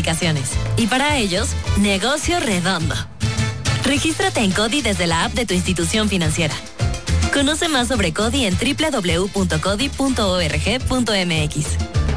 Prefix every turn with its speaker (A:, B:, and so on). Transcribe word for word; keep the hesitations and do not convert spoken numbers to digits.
A: aplicaciones. Y para ellos, negocio redondo. Regístrate en CODI desde la app de tu institución financiera. Conoce más sobre CODI en doble u doble u doble u punto codi punto org punto m x.